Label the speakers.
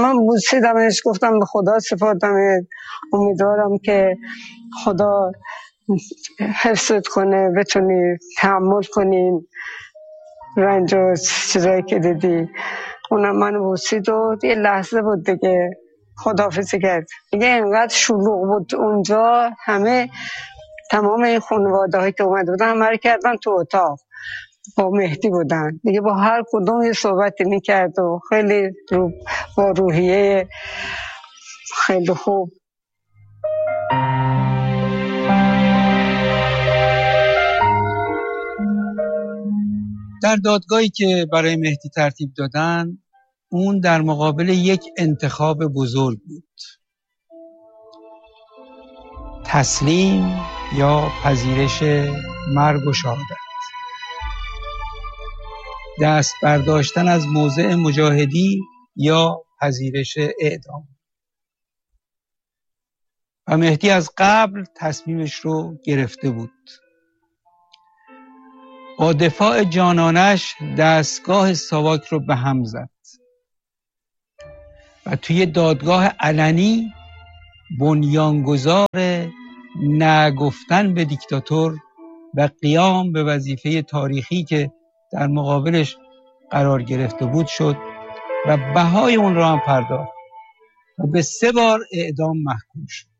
Speaker 1: من بوسیدمش، گفتم به خدا سپردمت، امیدوارم که خدا حفظت کنه، بتونی تحمل کنین رنج و چیزایی که دیدی. اونم منو بوسید و یه لحظه بود دیگه خداحافظی کرد. دیگه اینقدر شلوغ بود اونجا، همه تمام این خانواده هایی که اومده بودن همه رو کردن تو اتاق، با مهدی بودن دیگه، با هر کدوم یه صحبتی میکرد و خیلی با روحیه خیلی خوب.
Speaker 2: در دادگاهی که برای مهدی ترتیب دادن، اون در مقابل یک انتخاب بزرگ بود: تسلیم یا پذیرش مرگ و شهادت، دست برداشتن از موضع مجاهدی یا پذیرش اعدام. و مهدی از قبل تصمیمش رو گرفته بود. با دفاع جانانش دستگاه ساواک رو به هم زد و توی دادگاه علنی بنیانگذار نگفتن به دیکتاتور و قیام به وظیفه تاریخی که در مقابلش قرار گرفته بود شد و بهای اون را هم پرداخت و به 3 بار اعدام محکوم شد.